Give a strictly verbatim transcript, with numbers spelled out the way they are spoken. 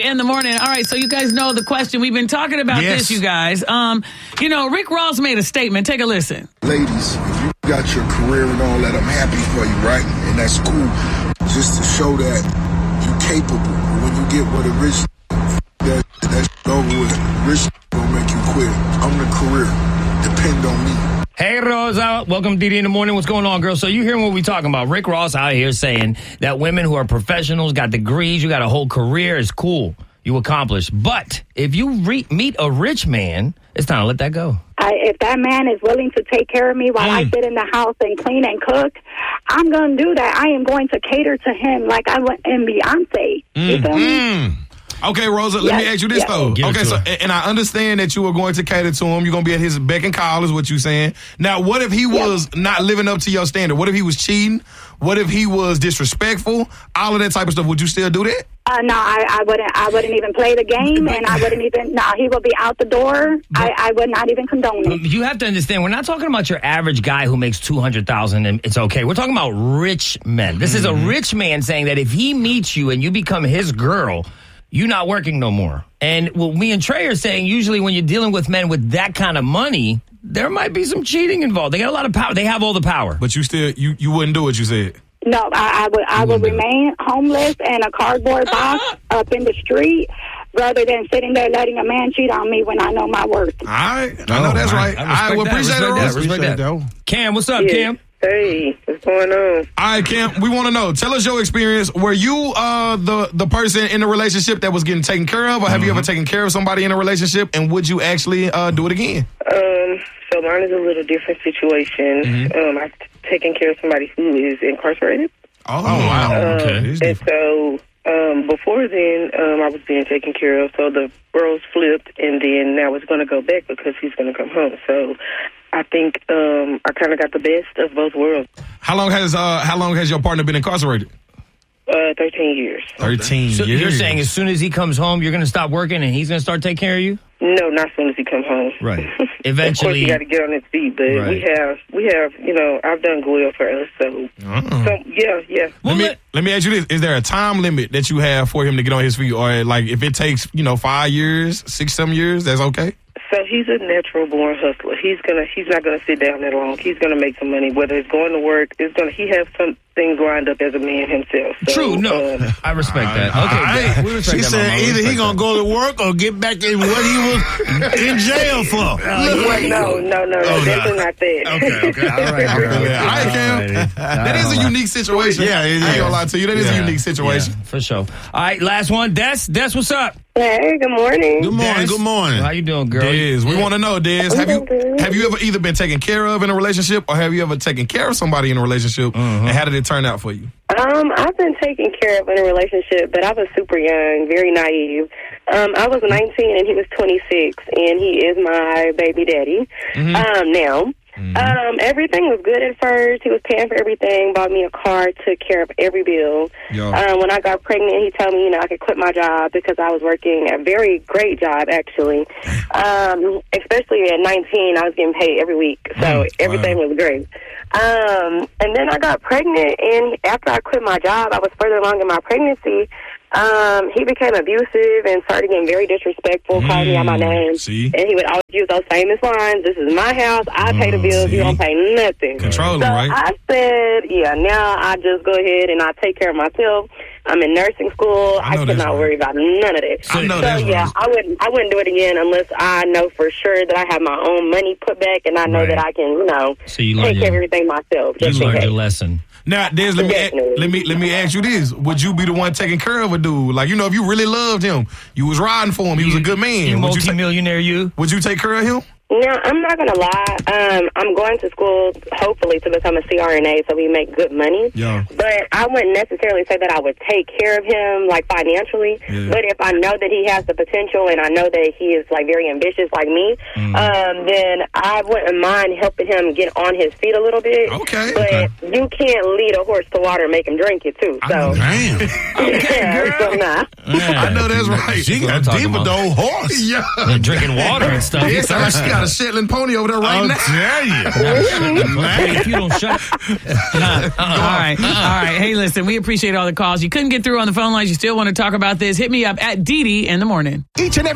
in the morning. All right, so you guys know the question. We've been talking about yes. this, you guys. Um, you know, Rick Ross made a statement. Take a listen. Ladies, if you got your career and all that, I'm happy for you, right? And that's cool. Just to show that you're capable. When you get with a rich, that, that's over with. Rich gonna make you quit. I'm the career. Depend on me. Hey, Rosa. Welcome to D D in the Morning. What's going on, girl? So you hearing what we talking about. Rick Ross out here saying that women who are professionals, got degrees, you got a whole career, is cool. You accomplish. But if you re- meet a rich man, it's time to let that go. I, if that man is willing to take care of me while mm. I sit in the house and clean and cook, I'm going to do that. I am going to cater to him like I went in Beyonce. Mm. You feel me? Mm. Okay, Rosa, let yes, me ask you this, yes. though. Give okay, so, and I understand that you were going to cater to him. You're going to be at his beck and call, is what you're saying. Now, what if he was yes. not living up to your standard? What if he was cheating? What if he was disrespectful? All of that type of stuff. Would you still do that? Uh, no, I, I wouldn't. I wouldn't even play the game, and I wouldn't even. No, he would be out the door. I, I would not even condone it. You have to understand, we're not talking about your average guy who makes two hundred thousand dollars and it's okay. We're talking about rich men. This mm-hmm. is a rich man saying that if he meets you and you become his girl, you're not working no more. And what me and Trey are saying, usually when you're dealing with men with that kind of money, there might be some cheating involved. They got a lot of power. They have all the power. But you still, you, you wouldn't do what you said. No, I, I would I would remain homeless in a cardboard box up in the street rather than sitting there letting a man cheat on me when I know my worth. All right. I know that's right. I, I will appreciate that, it, Rosa. Respect that. That. Cam, what's up, yeah. Cam? Hey, what's going on? All right, Cam, we want to know. Tell us your experience. Were you uh, the, the person in the relationship that was getting taken care of, or have mm-hmm. you ever taken care of somebody in a relationship, and would you actually uh, do it again? Um, so mine is a little different situation. Mm-hmm. Um, I've taken care of somebody who is incarcerated. Oh, wow. Um, okay. And so um, before then, um, I was being taken care of. So the roles flipped, and then now it's going to go back because he's going to come home. So I think um, I kind of got the best of both worlds. How long has uh, how long has your partner been incarcerated? Uh, thirteen years. Thirteen so years. You're saying as soon as he comes home, you're going to stop working and he's going to start taking care of you? No, not as soon as he comes home. Right. Eventually, of course, he got to get on his feet. But right. we have, we have, you know, I've done well for us. So, uh-uh. so yeah, yeah. Let me let me ask you this: is there a time limit that you have for him to get on his feet, or like if it takes, you know, five years, six, seven years, that's okay? So he's a natural born hustler. He's gonna he's not gonna sit down that long. He's gonna make some money. Whether it's going to work, it's gonna he has some things lined up as a man himself. So, True, no, um, I respect that. Okay, we respect she that, said Mama. either he gonna go to work or get back in what he was in jail for. Uh, well, no, no, no, no, oh, definitely no. not that. Okay, okay, all right, all right. Yeah, I can. That is a unique situation. Yeah, it is. I ain't gonna lie to you. That is yeah. a unique situation. Yeah, for sure. All right, last one. Des, Des, what's up? Hey, good morning. Good morning. Des. Good morning. How you doing, girl? Des, we want to know, Des, have you good. have you ever either been taken care of in a relationship, or have you ever taken care of somebody in a relationship, mm-hmm. and how did it turn out for you? Um, I've been taken care of in a relationship, but I was super young, very naive. Um, I was nineteen and he was twenty-six, and he is my baby daddy. Mm-hmm. Um, now, mm-hmm. um, everything was good at first. He was paying for everything, bought me a car, took care of every bill. Um, when I got pregnant, he told me, you know, I could quit my job because I was working a very great job, actually. Um, especially at nineteen, I was getting paid every week, so mm, everything wow. was great. Um, and then I got pregnant, and after I quit my job, I was further along in my pregnancy. Um, he became abusive and started getting very disrespectful, mm, calling me out my name. See? And he would always use those famous lines, this is my house, I pay the bills, see? You don't pay nothing. Controlling, so right? I said, yeah, now I just go ahead and I take care of myself. I'm in nursing school. I, I could not right. worry about none of that. I know so, that's yeah, right. I wouldn't, I wouldn't do it again unless I know for sure that I have my own money put back and I know right. that I can, you know, so you take your, care of everything myself. You just learned your lesson. Now, Des, let me a- let me let me ask you this: would you be the one taking care of a dude? Like, you know, if you really loved him, you was riding for him, he was a good man. You would multi-millionaire, you, ta- you? Would you take care of him? Now, I'm not going to lie. Um, I'm going to school, hopefully, to become a C R N A so we make good money. Yeah. But I wouldn't necessarily say that I would take care of him, like, financially. Yeah. But if I know that he has the potential and I know that he is, like, very ambitious like me, mm. um, then I wouldn't mind helping him get on his feet a little bit. Okay. But okay. you can't lead a horse to water and make him drink it, too. So. Damn. Okay, yeah, so nah. yeah. I know that's right. She got deep with the old horse. Yeah. They're drinking water and stuff. Yes, I got a Shetland pony over there right I'll now. tell you. Hey, if you don't shut Uh, all right. All right. Hey, listen, we appreciate all the calls. You couldn't get through on the phone lines. You still want to talk about this? Hit me up at Dee Dee in the morning. Each and every